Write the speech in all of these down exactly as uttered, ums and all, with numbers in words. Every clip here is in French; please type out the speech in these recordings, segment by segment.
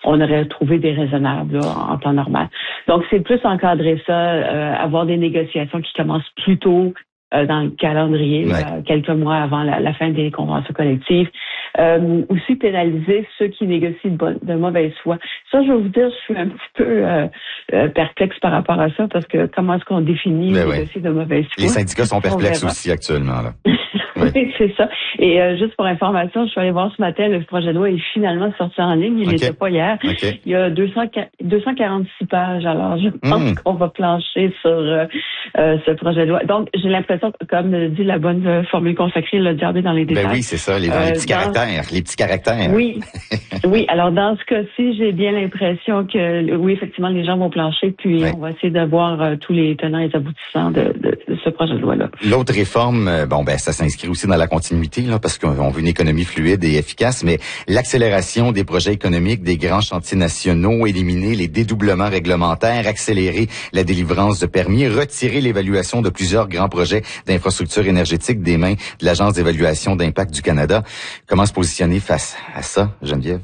on aurait trouvé déraisonnable là, en temps normal. Donc, c'est plus encadrer ça, euh, avoir des négociations qui commencent plus tôt euh, dans le calendrier, ouais. euh, quelques mois avant la, la fin des conventions collectives. Euh, aussi pénaliser ceux qui négocient de, bonne, de mauvaise foi. Ça, je vais vous dire, je suis un petit peu euh, euh, perplexe par rapport à ça, parce que comment est-ce qu'on définit ben négocier ouais. de mauvaise foi? Les syndicats sont perplexes aussi actuellement, là. Oui, ouais. C'est ça. Et euh, juste pour information, je suis allée voir ce matin, le projet de loi est finalement sorti en ligne. Il n'était okay. pas hier. Okay. Il y a deux cents, deux cent quarante-six pages. Alors, je pense mmh. qu'on va plancher sur euh, euh, ce projet de loi. Donc, j'ai l'impression que, comme dit la bonne formule consacrée, le diable est dans les détails. Ben oui, c'est ça, les, dans euh, les petits dans... caractères. Les petits caractères. Oui. Oui. Alors, dans ce cas-ci, j'ai bien l'impression que, oui, effectivement, les gens vont plancher, puis ouais. on va essayer de voir euh, tous les tenants et aboutissants de, de, de ce projet de loi-là. L'autre réforme, euh, bon, ben, ça s'inscrit aussi dans la continuité, là, parce qu'on veut une économie fluide et efficace, mais l'accélération des projets économiques, des grands chantiers nationaux, éliminer les dédoublements réglementaires, accélérer la délivrance de permis, retirer l'évaluation de plusieurs grands projets d'infrastructures énergétiques des mains de l'Agence d'évaluation d'impact du Canada. Comment se positionner face à ça, Geneviève?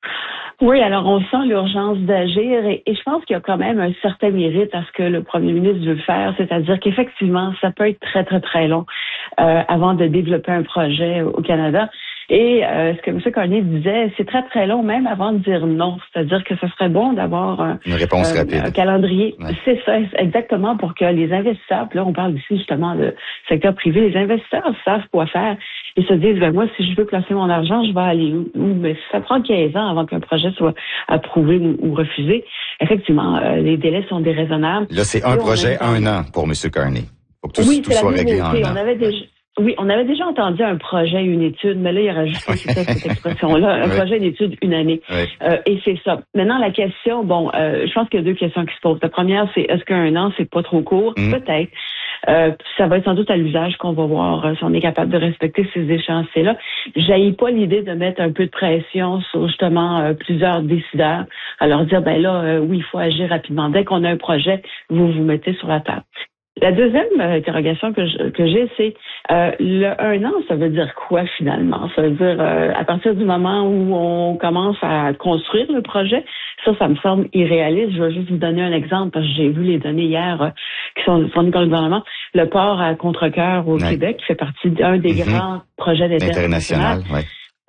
Oui, alors on sent l'urgence d'agir et, et je pense qu'il y a quand même un certain mérite à ce que le premier ministre veut faire, c'est-à-dire qu'effectivement, ça peut être très, très, très long euh, avant de développer un projet au Canada. Et euh, ce que M. Carney disait, c'est très, très long, même avant de dire non. C'est-à-dire que ce serait bon d'avoir un, Une réponse euh, rapide. un calendrier. Ouais. C'est ça, exactement, pour que les investisseurs, puis là, on parle ici justement de secteur privé, les investisseurs savent quoi faire et se disent, ben moi, si je veux placer mon argent, je vais aller où? Mais ça prend quinze ans avant qu'un projet soit approuvé ou refusé. Effectivement, euh, les délais sont déraisonnables. Là, c'est un et projet, un an pour M. Carney. Faut que tout, oui, tout soit réglé en un an. On avait déjà... Oui, on avait déjà entendu un projet, une étude, mais là, il y a rajouté cette expression-là, un oui. projet, une étude, une année. Oui. Euh, et c'est ça. Maintenant, la question, bon, euh, je pense qu'il y a deux questions qui se posent. La première, c'est est-ce qu'un an, c'est pas trop court? Mm. Peut-être. Euh, ça va être sans doute à l'usage qu'on va voir euh, si on est capable de respecter ces échéanciers-là. J'haïs pas l'idée de mettre un peu de pression sur justement euh, plusieurs décideurs, à leur dire, ben là, euh, oui, il faut agir rapidement. Dès qu'on a un projet, vous vous mettez sur la table. La deuxième euh, interrogation que, je, que j'ai, c'est euh, le un an, ça veut dire quoi finalement? Ça veut dire euh, à partir du moment où on commence à construire le projet, ça, ça me semble irréaliste. Je vais juste vous donner un exemple parce que j'ai vu les données hier euh, qui sont fournies par le gouvernement. Le port à Contrecœur au ouais. Québec qui fait partie d'un des mm-hmm. grands projets d'intérêt international. Ouais.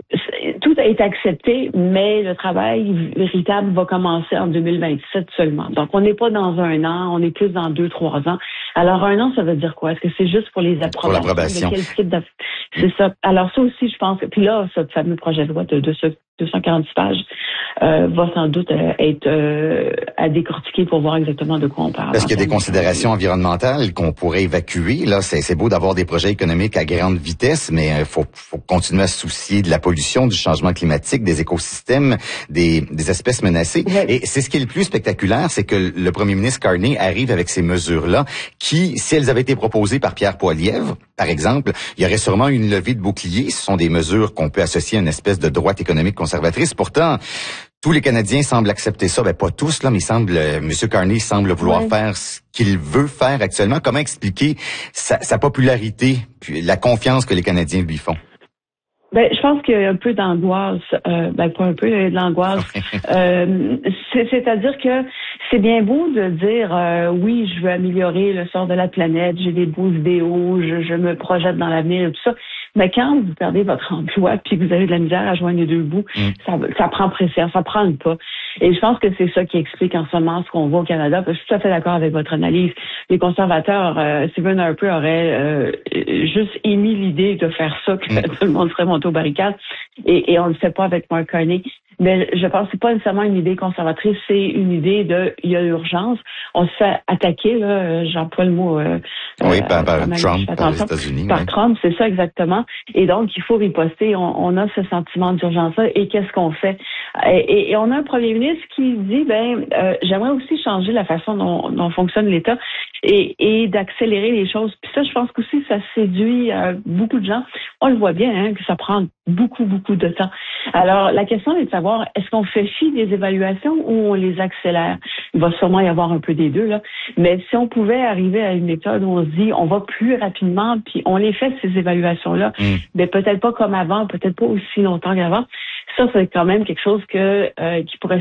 Tout a été accepté, mais le travail véritable va commencer en deux mille vingt-sept seulement. Donc, on n'est pas dans un an, on est plus dans deux, trois ans. Alors, un an, ça veut dire quoi? Est-ce que c'est juste pour les approbations? Pour l'approbation. De quel type d'app... C'est ça. Alors, ça aussi, je pense que... Puis là, ce fameux projet de loi de deux cent quarante-six pages euh, va sans doute euh, être euh, à décortiquer pour voir exactement de quoi on parle. Est-ce qu'il y a des considérations environnementales qu'on pourrait évacuer? Là, c'est, c'est beau d'avoir des projets économiques à grande vitesse, mais il faut, faut continuer à se soucier de la pollution, du changement climatique, des écosystèmes, des, des espèces menacées. Oui. Et c'est ce qui est le plus spectaculaire, c'est que le premier ministre Carney arrive avec ces mesures-là qui, si elles avaient été proposées par Pierre Poilievre, par exemple, il y aurait sûrement une levée de bouclier. Ce sont des mesures qu'on peut associer à une espèce de droite économique conservatrice. Pourtant, tous les Canadiens semblent accepter ça. Ben, pas tous, là, mais semble, euh, M. Carney semble vouloir oui. faire ce qu'il veut faire actuellement. Comment expliquer sa, sa popularité, puis la confiance que les Canadiens lui font? Ben, je pense qu'il y a un peu d'angoisse, euh, ben pas un peu, il y a de l'angoisse. euh, c'est, c'est-à-dire que c'est bien beau de dire euh, oui, je veux améliorer le sort de la planète, j'ai des beaux idéaux, je, je me projette dans l'avenir et tout ça. Mais quand vous perdez votre emploi puis que vous avez de la misère à joindre les deux bouts, mm. ça, ça prend pression, ça prend le pas. Et je pense que c'est ça qui explique en ce moment ce qu'on voit au Canada. Parce que je suis tout à fait d'accord avec votre analyse. Les conservateurs, euh, Stephen Harper aurait euh, juste émis l'idée de faire ça, que mm. tout le monde serait monté aux barricades. Et, et on ne le fait pas avec Mark Carney. Mais je pense que c'est pas nécessairement une idée conservatrice, c'est une idée de il y a urgence. On se fait attaquer, là, j'emploie le mot euh, oui, euh, par, par Trump, par les États-Unis. Par oui. Trump, c'est ça exactement. Et donc, il faut riposter. On, on a ce sentiment d'urgence-là. Et qu'est-ce qu'on fait? Et, et, et on a un premier ministre qui dit, ben, euh, j'aimerais aussi changer la façon dont, dont fonctionne l'État et, et d'accélérer les choses. Puis ça, je pense qu'aussi, ça séduit euh, beaucoup de gens. On le voit bien, hein, que ça prend beaucoup, beaucoup de temps. Alors, la question est de savoir, est-ce qu'on fait fi des évaluations ou on les accélère? Il va sûrement y avoir un peu des deux, là. Mais si on pouvait arriver à une méthode où on se dit, on va plus rapidement, puis on les fait, ces évaluations-là, mm. mais peut-être pas comme avant, peut-être pas aussi longtemps qu'avant, ça, c'est quand même quelque chose que euh, qui pourrait